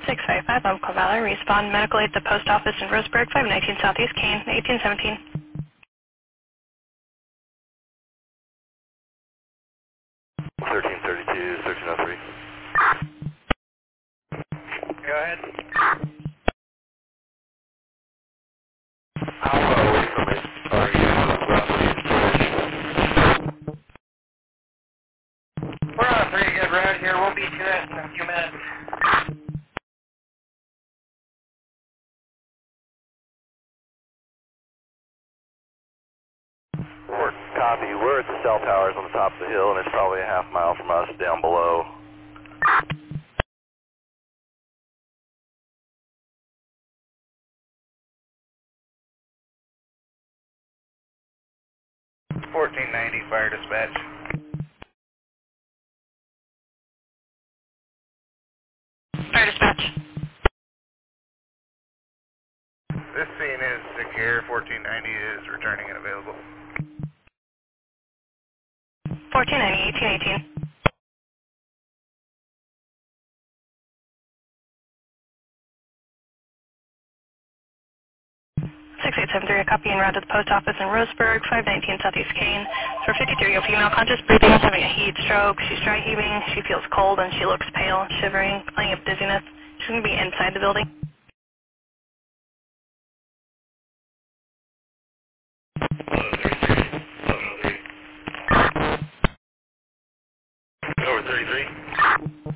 655 Umpqua Valley. Respond medical aid to the post office in Roseburg, 519 Southeast Kane, 1817. 1332, 1303. Go ahead. How far away from it are you roughly in storage? We're on a pretty good road here. We'll be to it in a few minutes. Copy. We're at the cell towers on the top of the hill, and it's probably a half mile from us down below. $1490 fire dispatch. Fire dispatch. This scene is secure. 1490 is returning and available. 1490, 1818. 6873, a copy en route to the post office in Roseburg, 519 Southeast Kane. For 53-year-old female, conscious breathing, having a heat stroke. She's dry heaving, she feels cold, and she looks pale, shivering, playing of dizziness. She's going to be inside the building.